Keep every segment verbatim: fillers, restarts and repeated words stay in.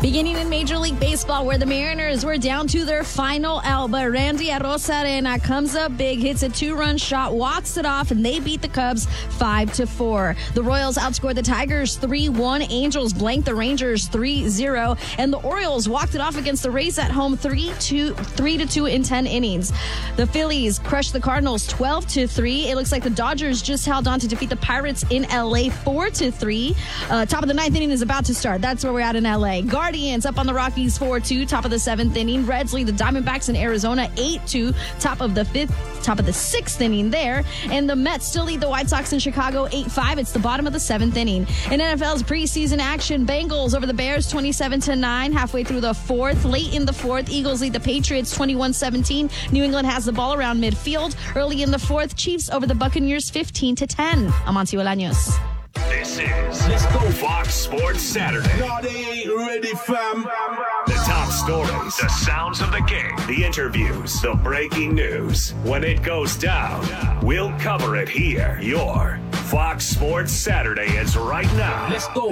Beginning in Major League Baseball, where the Mariners were down to their final out, but Randy Arozarena comes up big, hits a two-run shot, walks it off, and they beat the Cubs five to four. The Royals outscored the Tigers three one. Angels blanked the Rangers three zero. And the Orioles walked it off against the Rays at home three to two in ten innings. The Phillies crushed the Cardinals twelve to three. It looks like the Dodgers just held on to defeat the Pirates in L A four to three. Uh, top of the ninth inning is about to start. That's where we're at in L A. Guardians up on the Rockies four two, top of the seventh inning. Reds lead the Diamondbacks in Arizona eight two, top of the fifth, top of the sixth inning there. And the Mets still lead the White Sox in Chicago eight five. It's the bottom of the seventh inning. In N F L's preseason action, Bengals over the Bears twenty-seven to nine, halfway through the fourth. Late in the fourth, Eagles lead the Patriots twenty-one seventeen. New England has the ball around midfield. Early in the fourth, Chiefs over the Buccaneers fifteen to ten. Amancio Bolaños. This is Let's Go Fox Sports Saturday. No, they ain't ready, fam. The top stories, the sounds of the game, the interviews, the breaking news. When it goes down, we'll cover it here. Your Fox Sports Saturday is right now. Let's go.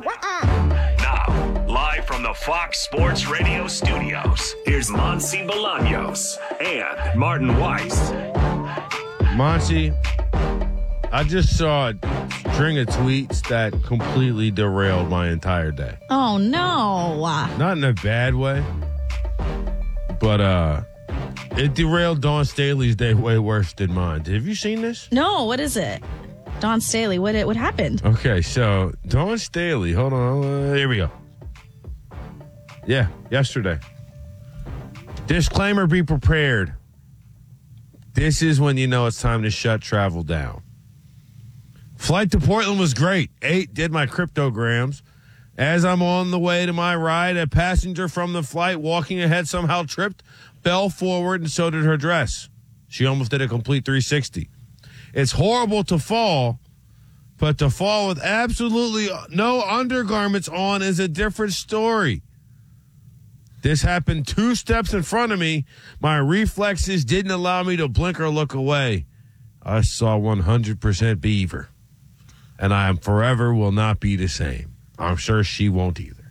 Now, live from the Fox Sports Radio studios, here's Monsi Bolaños and Martin Weiss. Monsi, I just saw a string of tweets that completely derailed my entire day. Oh, no. Not in a bad way, but uh, it derailed Dawn Staley's day way worse than mine. Have you seen this? No, what is it? Dawn Staley, what what happened? Okay, so Dawn Staley, hold on, uh, here we go. Yeah, yesterday. Disclaimer, be prepared. This is when you know it's time to shut travel down. Flight to Portland was great. Eight, did my cryptograms. As I'm on the way to my ride, a passenger from the flight walking ahead somehow tripped, fell forward, and so did her dress. She almost did a complete three sixty. It's horrible to fall, but to fall with absolutely no undergarments on is a different story. This happened two steps in front of me. My reflexes didn't allow me to blink or look away. I saw one hundred percent beaver. And I am forever will not be the same. I'm sure she won't either.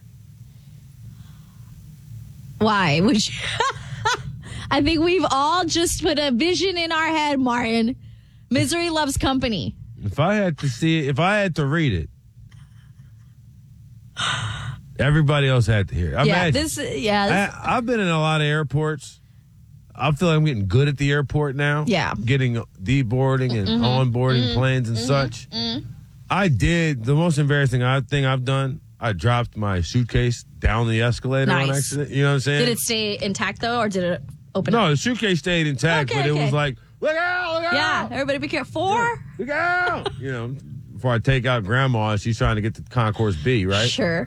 Why would you? I think we've all just put a vision in our head, Martin. Misery loves company. If I had to see it, if I had to read it, everybody else had to hear it. Yeah, Imagine, this. Yeah, this, I, I've been in a lot of airports. I feel like I'm getting good at the airport now. Yeah. Getting deboarding and mm-hmm. onboarding mm-hmm. planes and mm-hmm. such. Mm-hmm. I did. The most embarrassing thing I've done, I dropped my suitcase down the escalator nice. on accident. You know what I'm saying? Did it stay intact, though, or did it open no, up? No, the suitcase stayed intact, okay, but it okay. was like, look out, look out. Yeah, everybody be careful. Four? Look out. You know, before I take out Grandma, she's trying to get to Concourse B, right? Sure.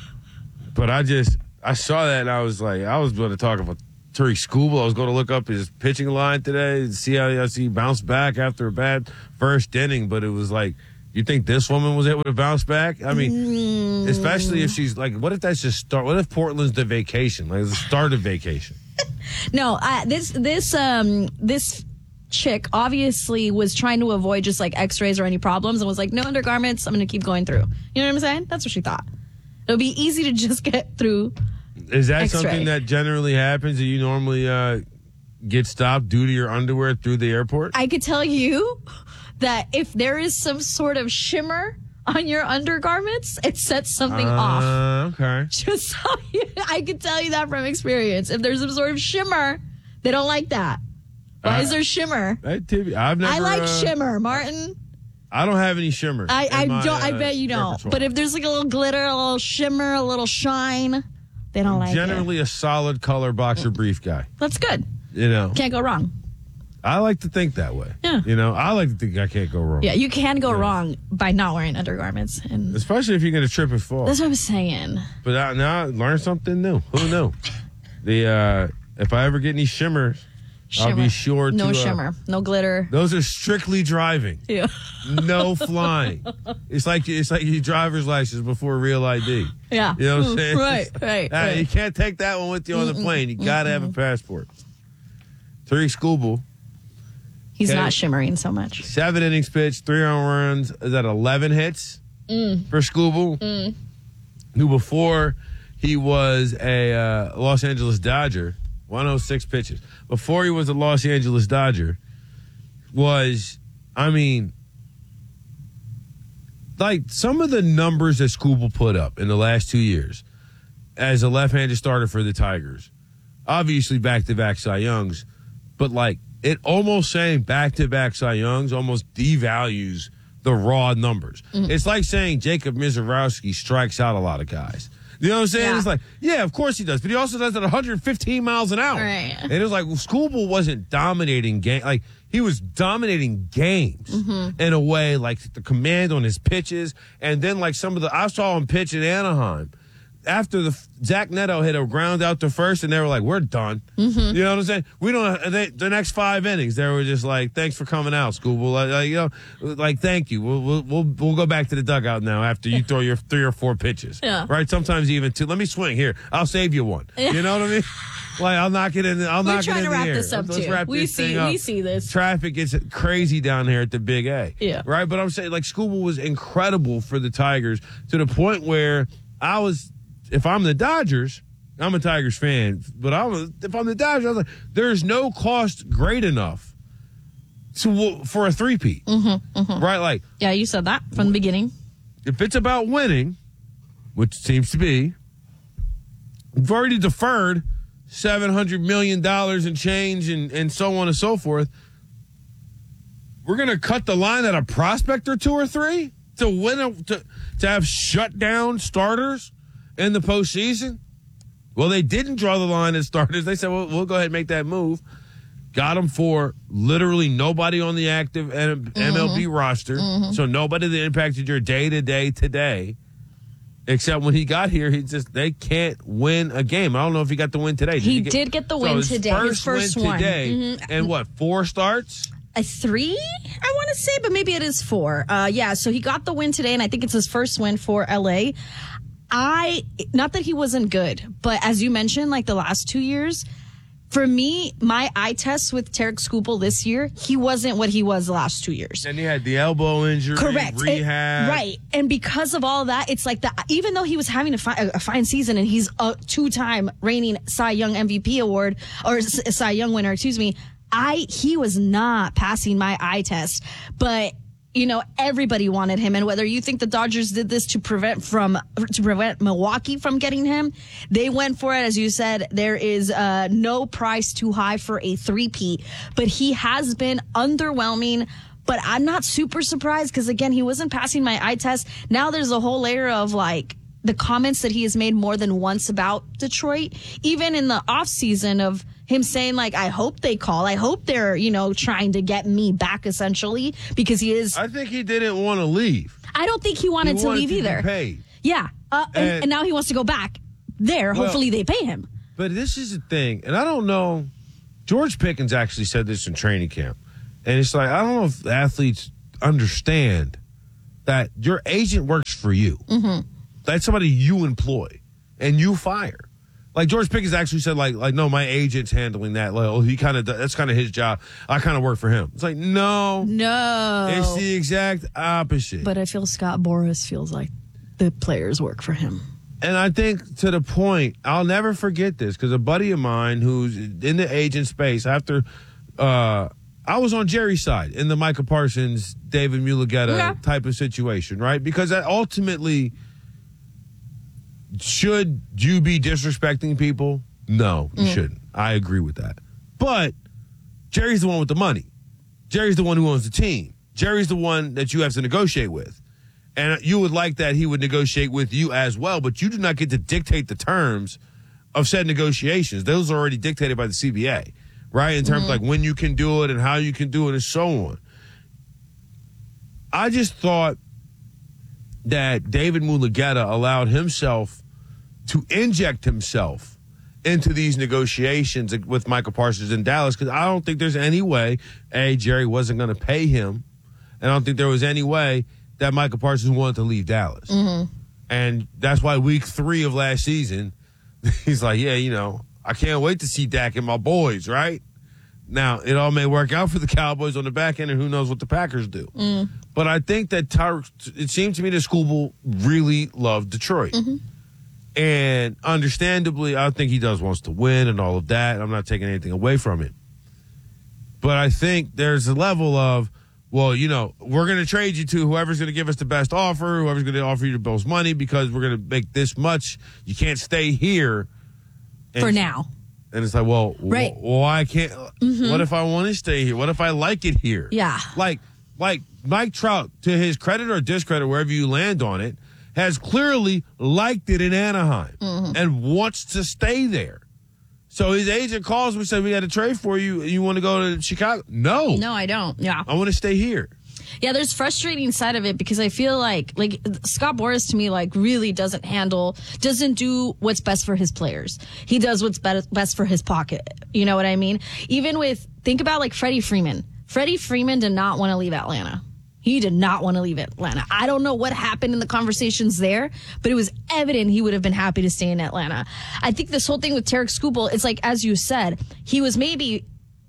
But I just, I saw that and I was like, I was going to talk about Tariq Skubal. I was going to look up his pitching line today and see how he bounced back after a bad first inning. But it was like, you think this woman was able to bounce back? I mean, mm. especially if she's like, what if that's just start? What if Portland's the vacation? Like, it's the start of vacation. No, uh, this, this, um, this chick obviously was trying to avoid just like x-rays or any problems and was like, no undergarments. I'm going to keep going through. You know what I'm saying? That's what she thought. It'll be easy to just get through. Is that X-ray. Something that generally happens? Do you normally uh, get stopped due to your underwear through the airport? I could tell you that if there is some sort of shimmer on your undergarments, it sets something uh, off. Okay. Just so you, I could tell you that from experience. If there's some sort of shimmer, they don't like that. Why uh, is there shimmer? I've never, I like uh, shimmer, Martin. I don't have any shimmer. I, I my, don't. Uh, I bet you don't. repertoire. But if there's like a little glitter, a little shimmer, a little shine, they don't I'm like generally it. a solid color boxer brief guy. That's good. You know, can't go wrong. I like to think that way. Yeah. You know, I like to think I can't go wrong. Yeah, you can go yeah. wrong by not wearing undergarments, and especially if you're going to trip and fall. That's what I'm saying. But I, now I learned something new. Who knew? the uh, if I ever get any shimmers. Shimmer. I'll be sure to... No uh, shimmer. No glitter. Those are strictly driving. Yeah. No flying. It's like it's like your driver's license before real I D. Yeah. You know what I'm saying? Right, right, uh, right. You can't take that one with you on the plane. You got to have a passport. Tariq Skubal. He's okay. not shimmering so much. Seven innings pitched, three home runs. Is that eleven hits mm. for Skubal? Mm. Who before he was a uh, Los Angeles Dodger, one oh six pitches. Before he was a Los Angeles Dodger, was, I mean, like some of the numbers that Skubal put up in the last two years as a left-handed starter for the Tigers, obviously back-to-back Cy Youngs, but like it almost saying back-to-back Cy Youngs almost devalues the raw numbers. Mm-hmm. It's like saying Jacob Misiorowski strikes out a lot of guys. You know what I'm saying? Yeah. It's like, yeah, of course he does, but he also does it at one hundred fifteen miles an hour. Right. And it was like, well, Skubal wasn't dominating game. Like, he was dominating games mm-hmm. in a way, like the command on his pitches. And then, like, some of the, I saw him pitch in Anaheim. After the Zach Neto hit a ground out to first, and they were like, we're done. Mm-hmm. You know what I'm saying? We don't, they, the next five innings, they were just like, thanks for coming out, Skubal. Like, like, you know, like, thank you. We'll, we'll, we'll, we'll go back to the dugout now after you throw your three or four pitches. Yeah. Right? Sometimes even two. Let me swing here. I'll save you one. Yeah. You know what I mean? Like, I'll knock it in. I'll We're knock it in the air. We're trying to wrap this up, Let's too. wrap we this see, thing up. we see this. Traffic gets crazy down here at the Big A. Yeah. Right? But I'm saying, like, Skubal was incredible for the Tigers to the point where I was, if I'm the Dodgers, I'm a Tigers fan, but I was, if I'm the Dodgers, I was like, there's no cost great enough to for a three-peat. Mm-hmm, mm-hmm. Right? Like, yeah, you said that from the beginning. If it's about winning, which seems to be, we've already deferred seven hundred million dollars in change and, and so on and so forth. We're going to cut the line at a prospect or two or three to win, a, to, to have shut down starters in the postseason? Well, they didn't draw the line at starters. They said, well, we'll go ahead and make that move. Got them for literally nobody on the active M L B mm-hmm. roster. Mm-hmm. So nobody that impacted your day-to-day today. Except when he got here, he just they can't win a game. I don't know if he got the win today. Did he, he get, did get the so win his today. First his first win one. today. Mm-hmm. And what, four starts? A three, I want to say, but maybe it is four. Uh, yeah, so he got the win today, and I think it's his first win for L A. I, not that he wasn't good, but as you mentioned, like the last two years, for me, my eye test with Tarik Skubal this year, he wasn't what he was the last two years. And he had the elbow injury, correct, rehab. It, right. And because of all that, it's like the even though he was having a, fi- a fine season and he's a two-time reigning Cy Young M V P award or Cy Young winner, excuse me, I he was not passing my eye test, but. You know, everybody wanted him, and whether you think the Dodgers did this to prevent from to prevent Milwaukee from getting him, they went for it. As you said, there is uh, no price too high for a three-peat, but he has been underwhelming. But I'm not super surprised because again, he wasn't passing my eye test. Now there's a whole layer of like the comments that he has made more than once about Detroit, even in the offseason of him saying, like, I hope they call. I hope they're, you know, trying to get me back, essentially, because he is. I think he didn't want to leave. I don't think he wanted he to wanted leave to either. Be paid. Yeah. Uh, and, and, and now he wants to go back there. Well, hopefully they pay him. But this is the thing, and I don't know. George Pickens actually said this in training camp. And it's like, I don't know if athletes understand that your agent works for you. Mm-hmm. That's somebody you employ and you fire. Like George Pickens actually said, like, like no, my agent's handling that. Like, oh, he kind of that's kind of his job. I kind of work for him. It's like no, no, it's the exact opposite. But I feel Scott Boras feels like the players work for him. And I think to the point, I'll never forget this because a buddy of mine who's in the agent space after. Uh, I was on Jerry's side in the Micah Parsons, David Mulugeta yeah. type of situation, right? Because that ultimately. Should you be disrespecting people? No, you mm. shouldn't. I agree with that. But Jerry's the one with the money. Jerry's the one who owns the team. Jerry's the one that you have to negotiate with. And you would like that he would negotiate with you as well, but you do not get to dictate the terms of said negotiations. Those are already dictated by the C B A, right? In terms mm-hmm. of like when you can do it and how you can do it and so on. I just thought that David Mulugeta allowed himself to inject himself into these negotiations with Micah Parsons in Dallas because I don't think there's any way, A, Jerry wasn't going to pay him, and I don't think there was any way that Micah Parsons wanted to leave Dallas. Mm-hmm. And that's why week three of last season, he's like, yeah, you know, I can't wait to see Dak and my boys, right? Now, it all may work out for the Cowboys on the back end, and who knows what the Packers do. Mm. But I think that Tyre, it seemed to me that Skubal really loved Detroit. Mm-hmm. And understandably, I think he does wants to win and all of that. I'm not taking anything away from it. But I think there's a level of, well, you know, we're going to trade you to whoever's going to give us the best offer, whoever's going to offer you the most money because we're going to make this much. You can't stay here. And, For now. And it's like, well, right. wh- why can't, mm-hmm. what if I want to stay here? What if I like it here? Yeah. Like, like Mike Trout, to his credit or discredit, wherever you land on it, has clearly liked it in Anaheim mm-hmm. and wants to stay there. So his agent calls me and says, we got to trade for you. You want to go to Chicago? No. No, I don't. Yeah. I want to stay here. Yeah, there's frustrating side of it because I feel like like Scott Boras to me like really doesn't handle, doesn't do what's best for his players. He does what's be- best for his pocket. You know what I mean? Even with, think about like Freddie Freeman. Freddie Freeman did not want to leave Atlanta. He did not want to leave Atlanta. I don't know what happened in the conversations there, but it was evident he would have been happy to stay in Atlanta. I think this whole thing with Tarik Skubal, it's like, as you said, he was maybe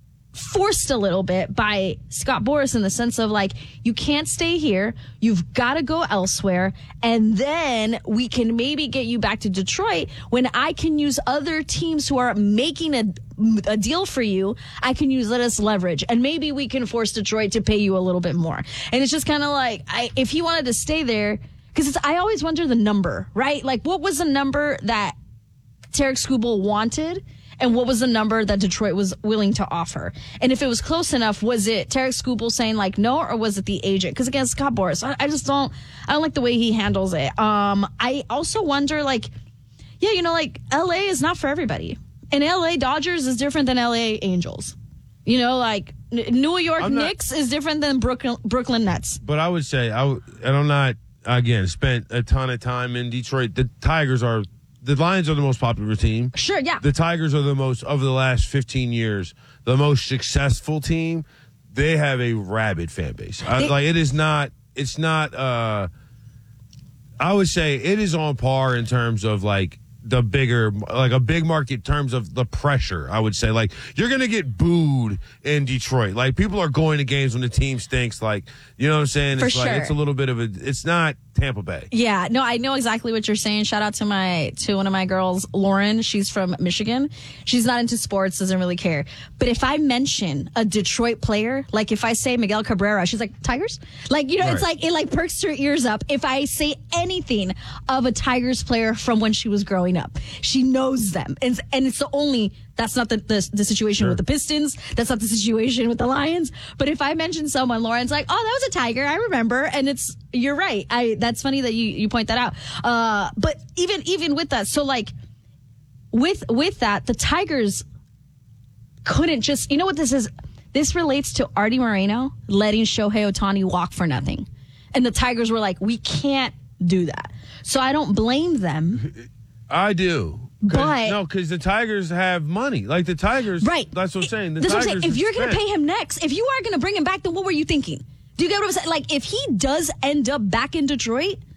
forced a little bit by Scott Boras in the sense of like, you can't stay here. You've got to go elsewhere. And then we can maybe get you back to Detroit when I can use other teams who are making a, a deal for you. I can use that as leverage. And maybe we can force Detroit to pay you a little bit more. And it's just kind of like, I, if he wanted to stay there, because I always wonder the number, right? Like, what was the number that Tarik Skubal wanted? And what was the number that Detroit was willing to offer? And if it was close enough, was it Tarik Skubal saying like no, or was it the agent? Because again, Scott Boras, I, I just don't, I don't like the way he handles it. Um, I also wonder like, yeah, you know, like L A is not for everybody, and L A Dodgers is different than L A Angels. You know, like New York not, Knicks is different than Brooklyn Brooklyn Nets. But I would say, I, w- and I'm not again spent a ton of time in Detroit. The Tigers are. The Lions are the most popular team. Sure, yeah. The Tigers are the most, of the last fifteen years, the most successful team. They have a rabid fan base. I, They, like, it is not, it's not, uh, I would say it is on par in terms of, like, the bigger, like a big market in terms of the pressure, I would say. Like, you're going to get booed in Detroit. Like, people are going to games when the team stinks. Like, you know what I'm saying? For it's sure. like, it's a little bit of a, it's not Tampa Bay. Yeah, no, I know exactly what you're saying. Shout out to my to one of my girls, Lauren. She's from Michigan. She's not into sports, doesn't really care. But if I mention a Detroit player, like if I say Miguel Cabrera, she's like, Tigers? Like, you know, Right. it's like, it like perks her ears up. If I say anything of a Tigers player from when she was growing up, she knows them. And, and it's the only, that's not the, the, the situation Sure. with the Pistons. That's not the situation with the Lions. But if I mention someone, Lauren's like, oh, that was a Tiger. I remember. And it's, you're right. I, that's funny that you, you point that out. Uh, but even, even with that, so like with, with that, the Tigers couldn't just, you know what this is? This relates to Artie Moreno letting Shohei Ohtani walk for nothing. And the Tigers were like, we can't do that. So I don't blame them. I do. But no, because the Tigers have money. Like the Tigers, right? That's what I'm saying. The that's Tigers what I'm saying. If you're going to spent. pay him next, if you are going to bring him back, then what were you thinking? Do you get what I'm saying? Like, if he does end up back in Detroit,